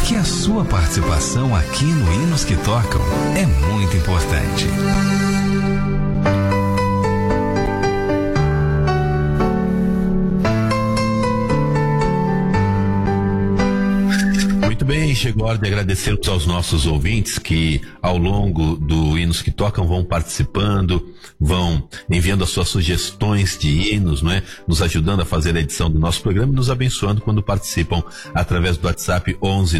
Porque a sua participação aqui no Hinos que Tocam é muito importante. Muito bem, chegou a hora de agradecermos aos nossos ouvintes que ao longo do Hinos que Tocam vão participando, vão enviando as suas sugestões de hinos, não é? Nos ajudando a fazer a edição do nosso programa e nos abençoando quando participam através do WhatsApp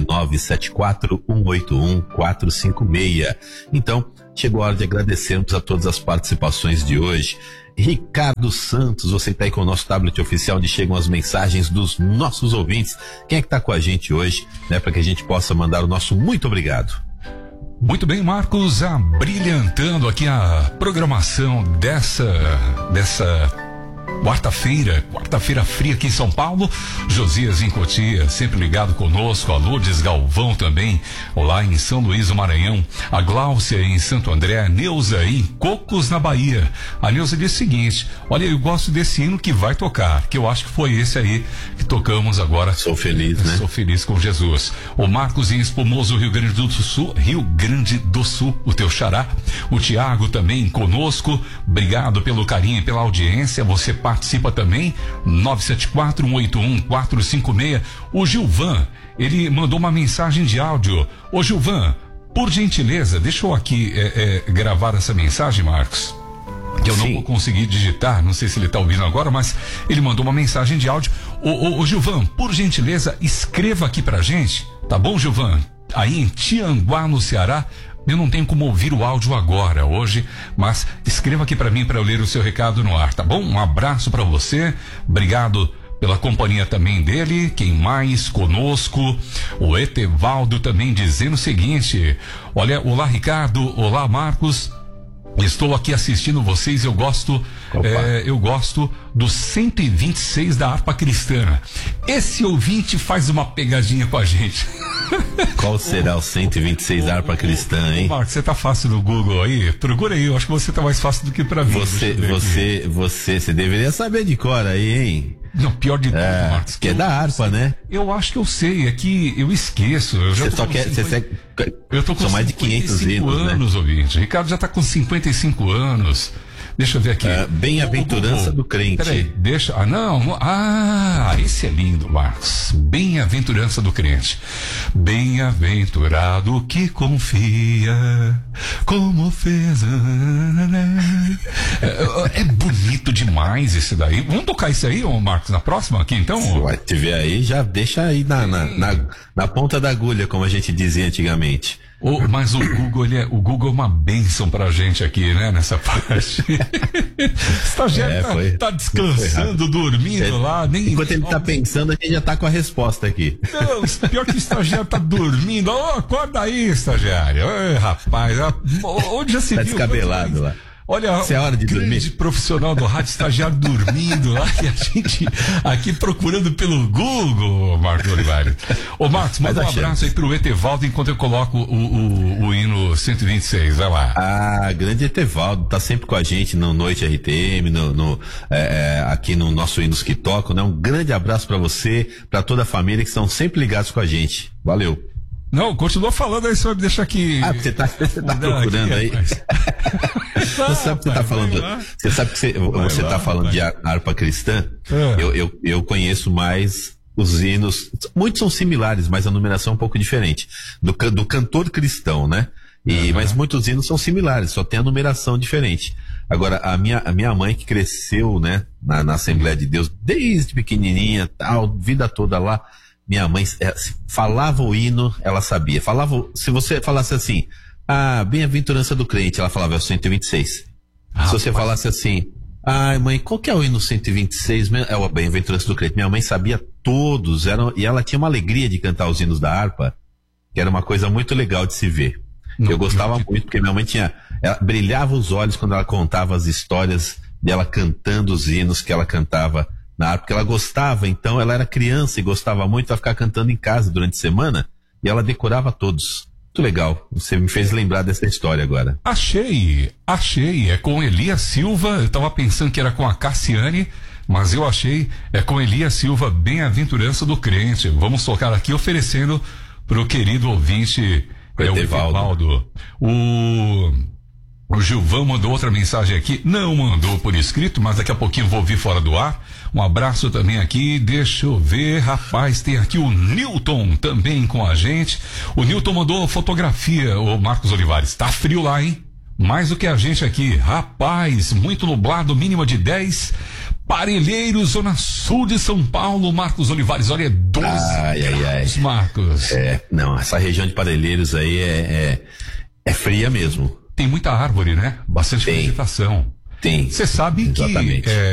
11974181456. Então, chegou a hora de agradecermos a todas as participações de hoje. Ricardo Santos, você está aí com o nosso tablet oficial onde chegam as mensagens dos nossos ouvintes. Quem é que está com a gente hoje, né, para que a gente possa mandar o nosso muito obrigado? Muito bem, Marcos, abrilhantando aqui a programação dessa quarta-feira fria aqui em São Paulo. Josias em Cotia, sempre ligado conosco. A Lourdes Galvão também, lá em São Luís do Maranhão. A Gláucia em Santo André. A Neuza em Cocos, na Bahia. A Neuza disse o seguinte: olha, eu gosto desse hino que vai tocar, que eu acho que foi esse aí que tocamos agora. Sou feliz, né? Sou feliz com Jesus. O Marcos em Espumoso, Rio Grande do Sul, o teu xará. O Tiago também conosco. Obrigado pelo carinho e pela audiência. Você participa também, 974-181-456. O Gilvan, ele mandou uma mensagem de áudio. Ô Gilvan, por gentileza, deixa eu aqui gravar essa mensagem, Marcos, que eu não vou conseguir digitar, não sei se ele está ouvindo agora, mas ele mandou uma mensagem de áudio. Ô Gilvan, por gentileza, escreva aqui pra gente, tá bom, Gilvan? Aí em Tianguá, no Ceará. Eu não tenho como ouvir o áudio agora, hoje, mas escreva aqui para mim para eu ler o seu recado no ar, tá bom? Um abraço para você, obrigado pela companhia também dele. Quem mais conosco? O Etevaldo também dizendo o seguinte: olha, olá Ricardo, olá Marcos, estou aqui assistindo vocês, eu gosto do 126 da harpa cristã. Esse ouvinte faz uma pegadinha com a gente. Qual será o 126 da harpa cristã, hein? Marcos, você tá fácil no Google aí? Procura aí, eu acho que você tá mais fácil do que pra mim. Você deveria saber de cor aí, hein? Não, pior de tudo, Marcos. Que é da harpa, né? Eu acho que eu sei, é que eu esqueço. Eu tô com mais de 500 anos, né? Ouvinte. Ricardo já tá com 55 anos. Deixa eu ver aqui. Bem-aventurança do crente. Peraí, esse é lindo, Marcos. Bem-aventurança do crente. Bem-aventurado que confia, como fez. É bonito demais esse daí. Vamos tocar isso aí, Marcos, na próxima aqui, então? Se vai te ver aí, já deixa aí na ponta da agulha, como a gente dizia antigamente. Mas o Google é uma bênção pra gente aqui, né? Nessa parte. O estagiário tá descansando, dormindo lá. Enquanto ele tá pensando, a gente já tá com a resposta aqui. Não, pior que o estagiário tá dormindo. Acorda aí, estagiário. Rapaz, onde já se tá viu? Tá descabelado lá. Olha, é hora de grande dormir. Profissional do rádio, estagiário dormindo lá, e a gente aqui procurando pelo Google, Marcos Olivares. Ô Marcos, manda um abraço aí pro Etevaldo enquanto eu coloco o hino 126, vai lá. Grande Etevaldo, tá sempre com a gente no Noite RTM, aqui no nosso Hinos que Tocam, né? Um grande abraço pra você, pra toda a família que estão sempre ligados com a gente. Valeu. Não, continua falando aí, só me deixa aqui. Você tá procurando aqui, aí. Você sabe que você tá falando. Você sabe que você tá falando de harpa cristã? Eu conheço mais os hinos. Muitos são similares, mas a numeração é um pouco diferente. Do cantor cristão, né? Mas muitos hinos são similares, só tem a numeração diferente. Agora, a minha mãe que cresceu, né, na Assembleia de Deus, desde pequenininha, tal, vida toda lá. Minha mãe falava o hino, ela sabia. Se você falasse assim, bem-aventurança do crente, ela falava, é o 126. Se você falasse assim, mãe, qual que é o hino 126? É o bem-aventurança do crente. Minha mãe sabia todos, e ela tinha uma alegria de cantar os hinos da harpa, que era uma coisa muito legal de se ver. Eu gostava muito, porque minha mãe ela brilhava os olhos quando ela contava as histórias dela cantando os hinos que ela cantava na harpa, porque ela gostava, então ela era criança e gostava muito de ficar cantando em casa durante a semana, e ela decorava todos. Muito legal, você me fez lembrar dessa história agora. Achei, é com Elias Silva, eu tava pensando que era com a Cassiane, mas eu achei, é com Elias Silva, Bem-aventurança do crente. Vamos tocar aqui oferecendo pro querido ouvinte, o Etevaldo. O Gilvan mandou outra mensagem aqui, não mandou por escrito, mas daqui a pouquinho vou ouvir fora do ar. Um abraço também aqui, deixa eu ver, rapaz, tem aqui o Newton também com a gente. O Newton mandou fotografia, o Marcos Olivares, tá frio lá, hein? Mais do que a gente aqui, rapaz, muito nublado, mínima de 10. Parelheiros, zona sul de São Paulo, Marcos Olivares, olha, 12 graus, Marcos. Não, essa região de Parelheiros aí é fria mesmo. Tem muita árvore, né? Bastante vegetação. Tem. Você sabe que